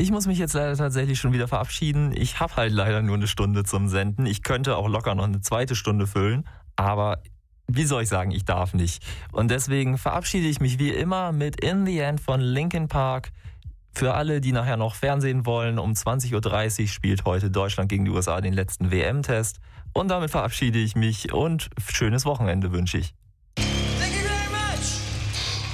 Ich muss mich jetzt leider tatsächlich schon wieder verabschieden. Ich habe halt leider nur eine Stunde zum Senden. Ich könnte auch locker noch eine zweite Stunde füllen, aber wie soll ich sagen, ich darf nicht. Und deswegen verabschiede ich mich wie immer mit In the End von Linkin Park. Für alle, die nachher noch Fernsehen wollen, um 20.30 Uhr spielt heute Deutschland gegen die USA den letzten WM-Test. Und damit verabschiede ich mich und schönes Wochenende wünsche ich.